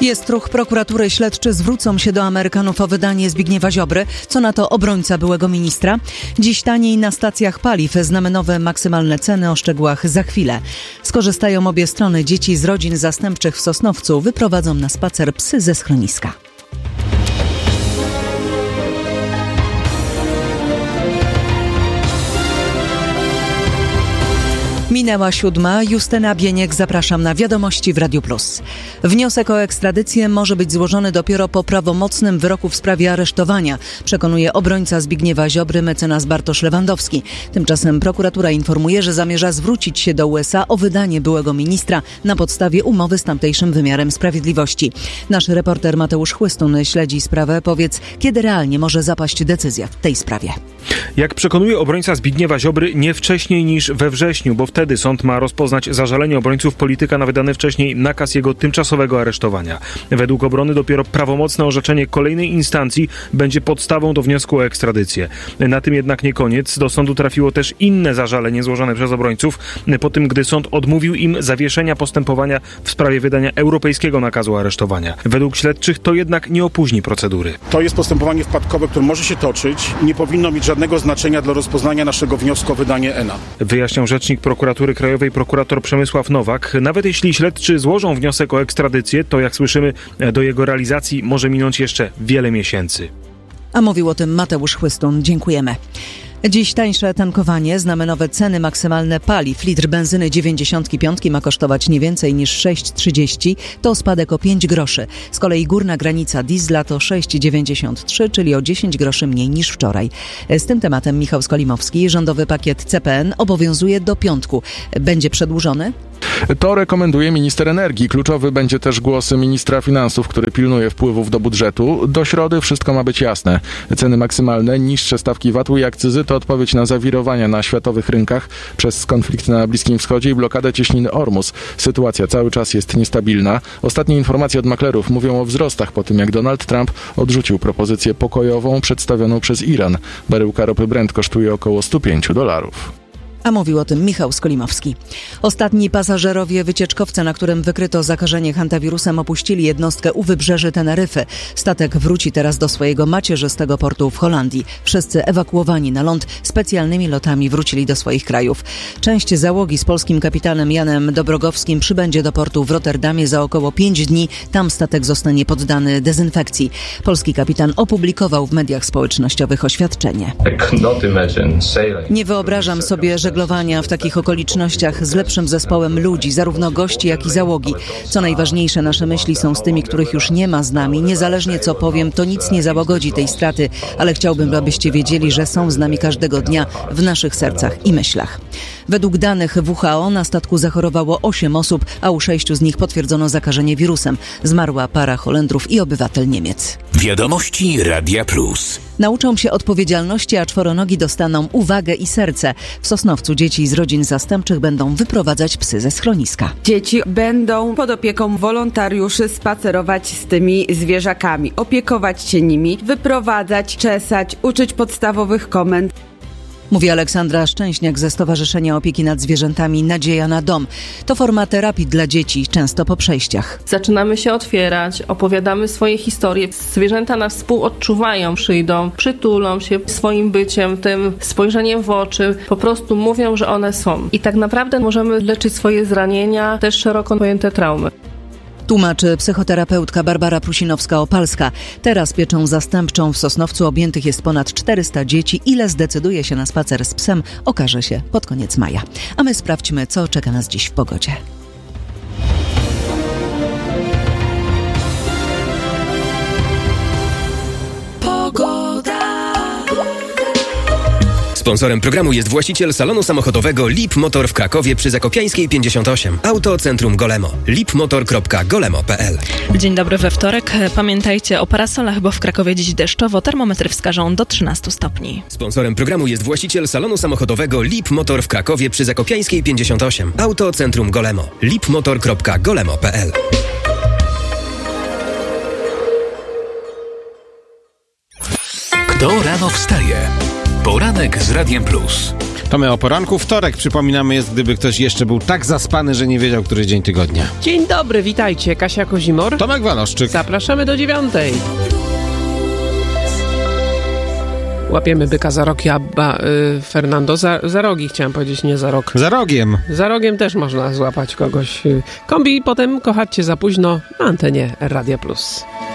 Jest ruch prokuratury. Śledczy zwrócą się do Amerykanów o wydanie Zbigniewa Ziobry. Co na to obrońca byłego ministra? Dziś taniej na stacjach paliw. Znamy nowe maksymalne ceny. O szczegółach za chwilę. Skorzystają obie strony. Dzieci z rodzin zastępczych w Sosnowcu wyprowadzą na spacer psy ze schroniska. Minęła 7:00. Justyna Bieniek, zapraszam na Wiadomości w Radiu Plus. Wniosek o ekstradycję może być złożony dopiero po prawomocnym wyroku w sprawie aresztowania, przekonuje obrońca Zbigniewa Ziobry, mecenas Bartosz Lewandowski. Tymczasem prokuratura informuje, że zamierza zwrócić się do USA o wydanie byłego ministra na podstawie umowy z tamtejszym wymiarem sprawiedliwości. Nasz reporter Mateusz Chłystun śledzi sprawę. Powiedz, kiedy realnie może zapaść decyzja w tej sprawie? Jak przekonuje obrońca Zbigniewa Ziobry, nie wcześniej niż we wrześniu, bo wtedy sąd ma rozpoznać zażalenie obrońców polityka na wydany wcześniej nakaz jego tymczasowego aresztowania. Według obrony dopiero prawomocne orzeczenie kolejnej instancji będzie podstawą do wniosku o ekstradycję. Na tym jednak nie koniec. Do sądu trafiło też inne zażalenie złożone przez obrońców po tym, gdy sąd odmówił im zawieszenia postępowania w sprawie wydania europejskiego nakazu aresztowania. Według śledczych to jednak nie opóźni procedury. To jest postępowanie wpadkowe, które może się toczyć. Nie powinno mieć żadnego znaczenia dla rozpoznania naszego wniosku o wydanie ENA. Wyjaśniał rzecznik Prokuratury Krajowej prokurator Przemysław Nowak. Nawet jeśli śledczy złożą wniosek o ekstradycję, to jak słyszymy, do jego realizacji może minąć jeszcze wiele miesięcy. A mówił o tym Mateusz Chłystun. Dziękujemy. Dziś tańsze tankowanie. Znamy nowe ceny maksymalne paliw. Litr benzyny 95 ma kosztować nie więcej niż 6,30. To spadek o 5 groszy. Z kolei górna granica diesla to 6,93, czyli o 10 groszy mniej niż wczoraj. Z tym tematem Michał Skolimowski. Rządowy pakiet CPN obowiązuje do piątku. Będzie przedłużony? To rekomenduje minister energii. Kluczowy będzie też głos ministra finansów, który pilnuje wpływów do budżetu. Do środy wszystko ma być jasne. Ceny maksymalne, niższe stawki VAT-u i akcyzy to odpowiedź na zawirowania na światowych rynkach przez konflikt na Bliskim Wschodzie i blokadę cieśniny Ormus. Sytuacja cały czas jest niestabilna. Ostatnie informacje od maklerów mówią o wzrostach po tym, jak Donald Trump odrzucił propozycję pokojową przedstawioną przez Iran. Baryłka ropy Brent kosztuje około $105. A mówił o tym Michał Skolimowski. Ostatni pasażerowie wycieczkowce, na którym wykryto zakażenie hantawirusem, opuścili jednostkę u wybrzeży Teneryfy. Statek wróci teraz do swojego macierzystego portu w Holandii. Wszyscy ewakuowani na ląd specjalnymi lotami wrócili do swoich krajów. Część załogi z polskim kapitanem Janem Dobrogowskim przybędzie do portu w Rotterdamie za około 5 dni. Tam statek zostanie poddany dezynfekcji. Polski kapitan opublikował w mediach społecznościowych oświadczenie. Nie wyobrażam sobie żeglowania w takich okolicznościach z lepszym zespołem ludzi, zarówno gości, jak i załogi. Co najważniejsze, nasze myśli są z tymi, których już nie ma z nami. Niezależnie co powiem, to nic nie załagodzi tej straty, ale chciałbym, abyście wiedzieli, że są z nami każdego dnia w naszych sercach i myślach. Według danych WHO na statku zachorowało 8 osób, a u 6 z nich potwierdzono zakażenie wirusem. Zmarła para Holendrów i obywatel Niemiec. Wiadomości Radia Plus. Nauczą się odpowiedzialności, a czworonogi dostaną uwagę i serce. W Sosnowcu dzieci z rodzin zastępczych będą wyprowadzać psy ze schroniska. Dzieci będą pod opieką wolontariuszy spacerować z tymi zwierzakami, opiekować się nimi, wyprowadzać, czesać, uczyć podstawowych komend. Mówi Aleksandra Szczęśniak ze Stowarzyszenia Opieki nad Zwierzętami Nadzieja na Dom. To forma terapii dla dzieci, często po przejściach. Zaczynamy się otwierać, opowiadamy swoje historie. Zwierzęta nas współodczuwają, przyjdą, przytulą się swoim byciem, tym spojrzeniem w oczy. Po prostu mówią, że one są. I tak naprawdę możemy leczyć swoje zranienia, też szeroko pojęte traumy. Tłumaczy psychoterapeutka Barbara Prusinowska-Opalska. Teraz pieczą zastępczą w Sosnowcu objętych jest ponad 400 dzieci. Ile zdecyduje się na spacer z psem, okaże się pod koniec maja. A my sprawdźmy, co czeka nas dziś w pogodzie. Sponsorem programu jest właściciel salonu samochodowego Lip Motor w Krakowie przy Zakopiańskiej 58. Autocentrum Golemo. lipmotor.golemo.pl. Dzień dobry we wtorek. Pamiętajcie o parasolach, bo w Krakowie dziś deszczowo. Termometry wskażą do 13 stopni. Sponsorem programu jest właściciel salonu samochodowego Lip Motor w Krakowie przy Zakopiańskiej 58. Autocentrum Golemo. lipmotor.golemo.pl. Kto rano wstaje? Poranek z Radiem Plus. To my o poranku. Wtorek, przypominamy, jest, gdyby ktoś jeszcze był tak zaspany, że nie wiedział, który dzień tygodnia. Dzień dobry, witajcie. Kasia Kozimor. Tomek Waloszczyk. Zapraszamy do 9:00. Łapiemy byka za rogi, Fernando, za rogi chciałem powiedzieć, nie za rok. Za rogiem. Za rogiem też można złapać kogoś. Kombi potem kochać cię za późno na antenie Radia Plus.